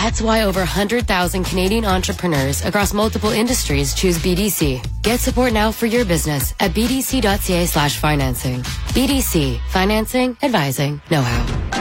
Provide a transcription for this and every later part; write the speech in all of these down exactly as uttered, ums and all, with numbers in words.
That's why over one hundred thousand Canadian entrepreneurs across multiple industries choose B D C. Get support now for your business at bdc.ca slash financing. B D C. Financing, advising, know-how.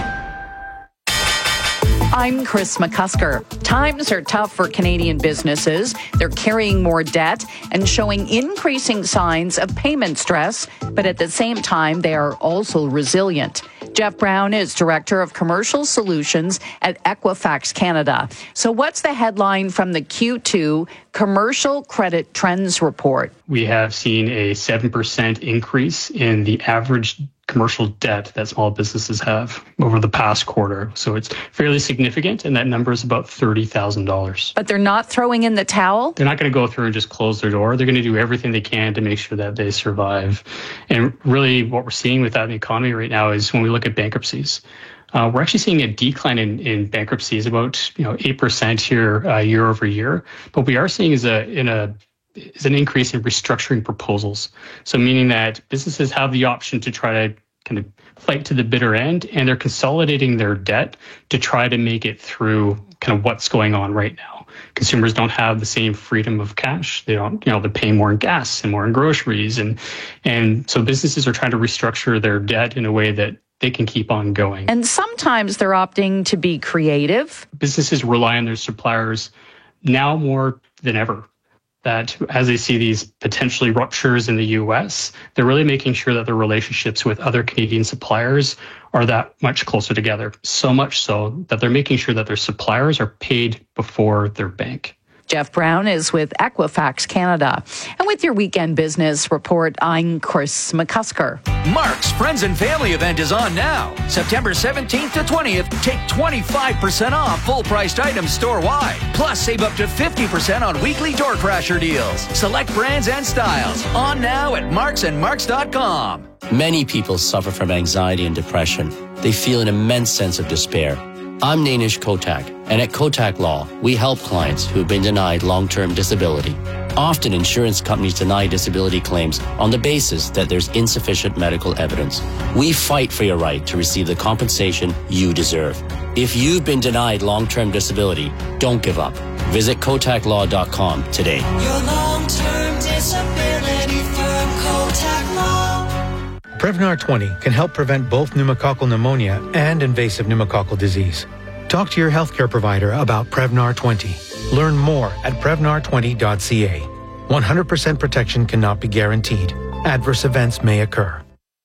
I'm Chris McCusker. Times are tough for Canadian businesses. They're carrying more debt and showing increasing signs of payment stress, but at the same time, they are also resilient. Jeff Brown is Director of Commercial Solutions at Equifax Canada. So what's the headline from the Q two Commercial Credit Trends Report? We have seen a seven percent increase in the average commercial debt that small businesses have over the past quarter. So it's fairly significant, and that number is about thirty thousand dollars. But they're not throwing in the towel? They're not going to go through and just close their door. They're going to do everything they can to make sure that they survive. And really what we're seeing with that in the economy right now is when we look at bankruptcies, uh, we're actually seeing a decline in, in bankruptcies, about you know eight percent here uh, year over year. But what we are seeing is a in a is an increase in restructuring proposals. So meaning that businesses have the option to try to kind of fight to the bitter end, and they're consolidating their debt to try to make it through kind of what's going on right now. Consumers don't have the same freedom of cash. They don't, you know, they're paying more in gas and more in groceries. And, and so businesses are trying to restructure their debt in a way that they can keep on going. And sometimes they're opting to be creative. Businesses rely on their suppliers now more than ever. That as they see these potentially ruptures in the U S, they're really making sure that their relationships with other Canadian suppliers are that much closer together. So much so that they're making sure that their suppliers are paid before their bank. Jeff Brown is with Equifax Canada. And with your weekend business report, I'm Chris McCusker. Mark's Friends and Family event is on now. September seventeenth to twentieth, take twenty-five percent off full-priced items store-wide. Plus, save up to fifty percent on weekly door crasher deals. Select brands and styles. On now at marks and marks dot com. Many people suffer from anxiety and depression. They feel an immense sense of despair. I'm Nainish Kotak, and at Kotak Law, we help clients who have been denied long-term disability. Often, insurance companies deny disability claims on the basis that there's insufficient medical evidence. We fight for your right to receive the compensation you deserve. If you've been denied long-term disability, don't give up. Visit kotak law dot com today. Your long-term disability firm, Kotak Law. Prevnar twenty can help prevent both pneumococcal pneumonia and invasive pneumococcal disease. Talk to your healthcare provider about Prevnar twenty. Learn more at prevnar twenty dot c a. one hundred percent protection cannot be guaranteed. Adverse events may occur.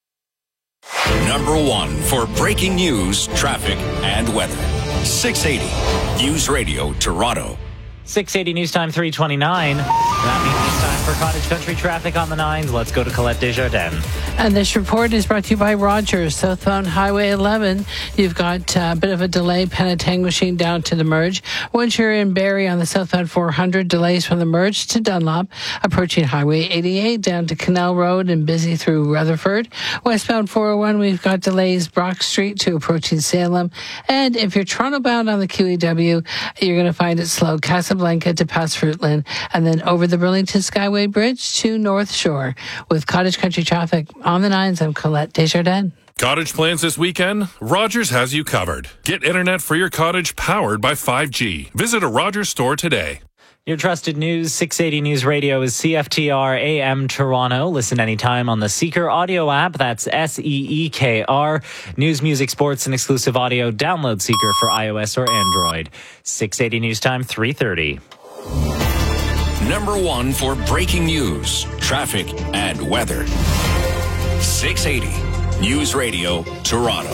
Number one for breaking news, traffic, and weather. six eighty News Radio Toronto. six eighty News Time three twenty-nine. That means it's time for Cottage Country traffic on the nines. Let's go to Colette Desjardins. And this report is brought to you by Rogers. Southbound Highway eleven, you've got a bit of a delay, Penetanguishene down to the merge. Once you're in Barrie on the southbound four hundred, delays from the merge to Dunlop. Approaching Highway eighty-eight down to Canal Road and busy through Rutherford. Westbound four oh one, we've got delays Brock Street to approaching Salem. And if you're Toronto bound on the Q E W, you're going to find it slow. Casablanca to past Fruitland, and then over the Burlington Skyway Bridge to North Shore. With Cottage Country traffic on the nines, I'm Colette Desjardins. Cottage plans this weekend? Rogers has you covered. Get internet for your cottage powered by five G. Visit a Rogers store today. Your trusted news, six eighty News Radio is C F T R A M Toronto. Listen anytime on the Seeker audio app. That's S E E K R. News, music, sports, and exclusive audio. Download Seeker for iOS or Android. six eighty News Time, three thirty. Number one for breaking news, traffic, and weather. six eighty News Radio Toronto.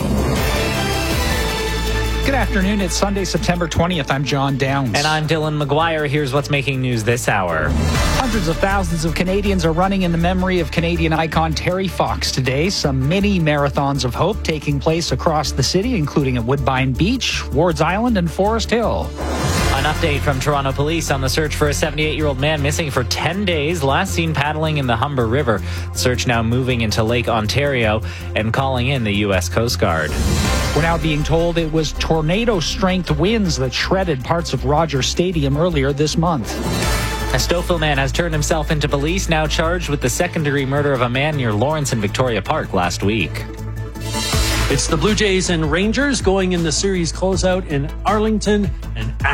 Good afternoon. It's Sunday, September twentieth. I'm John Downs. And I'm Dylan McGuire. Here's what's making news this hour. Hundreds of thousands of Canadians are running in the memory of Canadian icon Terry Fox today. Some mini marathons of hope taking place across the city, including at Woodbine Beach, Wards Island, and Forest Hill. An update from Toronto Police on the search for a seventy-eight-year-old man missing for ten days, last seen paddling in the Humber River. The search now moving into Lake Ontario and calling in the U S Coast Guard. We're now being told it was tornado-strength winds that shredded parts of Rogers Stadium earlier this month. A Stouffville man has turned himself into police, now charged with the second-degree murder of a man near Lawrence and Victoria Park last week. It's the Blue Jays and Rangers going in the series closeout in Arlington, and